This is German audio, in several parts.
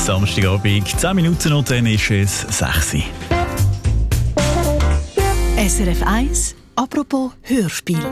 Samstagabend. 10 Minuten und dann ist es 6 Uhr. SRF 1, apropos Hörspiel.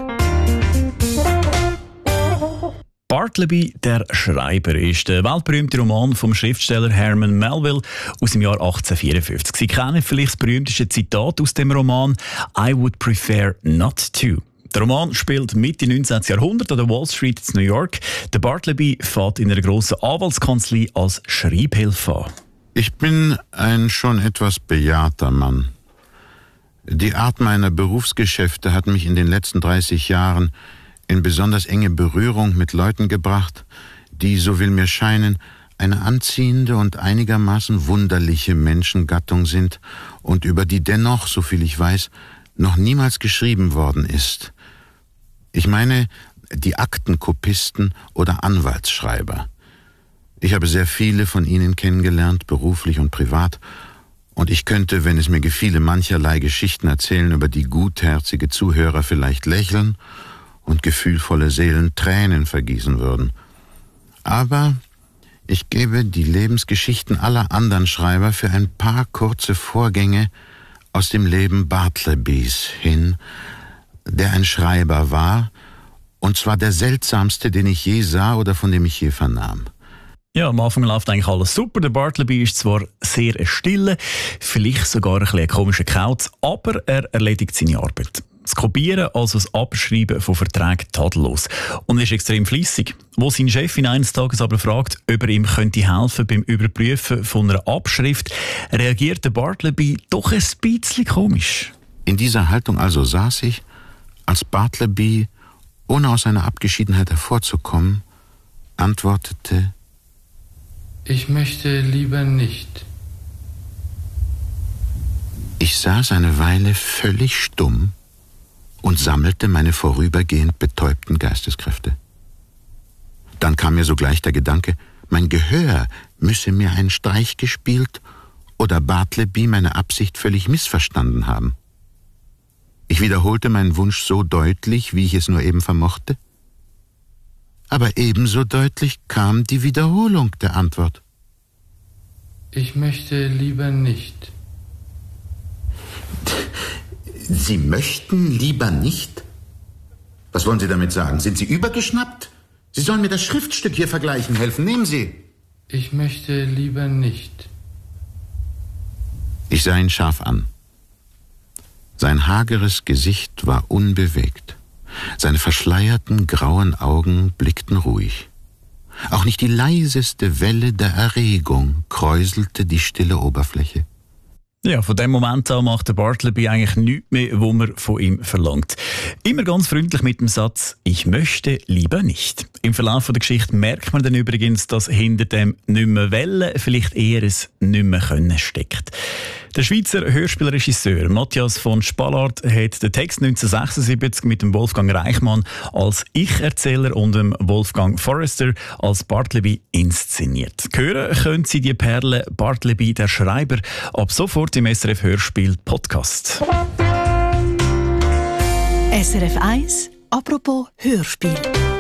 Bartleby, der Schreiber, ist der weltberühmte Roman vom Schriftsteller Herman Melville aus dem Jahr 1854. Sie kennen vielleicht das berühmteste Zitat aus dem Roman «I would prefer not to». Der Roman spielt Mitte 19. Jahrhundert an der Wall Street in New York. Der Bartleby fährt in einer grossen Anwaltskanzlei als Schreibhilfe an. Ich bin ein schon etwas bejahrter Mann. Die Art meiner Berufsgeschäfte hat mich in den letzten 30 Jahren in besonders enge Berührung mit Leuten gebracht, die, so will mir scheinen, eine anziehende und einigermaßen wunderliche Menschengattung sind und über die dennoch, soviel ich weiß, noch niemals geschrieben worden ist. Ich meine die Aktenkopisten oder Anwaltsschreiber. Ich habe sehr viele von ihnen kennengelernt, beruflich und privat, und ich könnte, wenn es mir gefiele, mancherlei Geschichten erzählen, über die gutherzige Zuhörer vielleicht lächeln und gefühlvolle Seelen Tränen vergießen würden. Aber ich gebe die Lebensgeschichten aller anderen Schreiber für ein paar kurze Vorgänge aus dem Leben Bartlebys hin, der ein Schreiber war, und zwar der seltsamste, den ich je sah oder von dem ich je vernahm. Ja, am Anfang läuft eigentlich alles super. Der Bartleby ist zwar sehr still, vielleicht sogar ein bisschen komischer Kauz, aber er erledigt seine Arbeit. Das Kopieren, also das Abschreiben von Verträgen, tadellos. Und er ist extrem fleissig. Wo seine Chefin eines Tages aber fragt, ob er ihm könnte helfen beim Überprüfen von einer Abschrift, reagiert der Bartleby doch ein bisschen komisch. In dieser Haltung also saß ich, als Bartleby, ohne aus seiner Abgeschiedenheit hervorzukommen, antwortete: Ich möchte lieber nicht. Ich saß eine Weile völlig stumm und sammelte meine vorübergehend betäubten Geisteskräfte. Dann kam mir sogleich der Gedanke, mein Gehör müsse mir einen Streich gespielt oder Bartleby meine Absicht völlig missverstanden haben. Ich wiederholte meinen Wunsch so deutlich, wie ich es nur eben vermochte. Aber ebenso deutlich kam die Wiederholung der Antwort. Ich möchte lieber nicht. Sie möchten lieber nicht? Was wollen Sie damit sagen? Sind Sie übergeschnappt? Sie sollen mir das Schriftstück hier vergleichen helfen. Nehmen Sie. Ich möchte lieber nicht. Ich sah ihn scharf an. Sein hageres Gesicht war unbewegt. Seine verschleierten grauen Augen blickten ruhig. Auch nicht die leiseste Welle der Erregung kräuselte die stille Oberfläche. Ja, von dem Moment an macht der Bartleby eigentlich nichts mehr, was man von ihm verlangt. Immer ganz freundlich mit dem Satz «Ich möchte lieber nicht». Im Verlauf der Geschichte merkt man dann übrigens, dass hinter dem «nicht mehr wollen» vielleicht eher ein «nicht mehr können» steckt. Der Schweizer Hörspielregisseur Matthias von Spallart hat den Text 1976 mit dem Wolfgang Reichmann als Ich-Erzähler und dem Wolfgang Forrester als Bartleby inszeniert. Hören können Sie die Perle Bartleby, der Schreiber, ab sofort im SRF Hörspiel Podcast. SRF 1, apropos Hörspiel.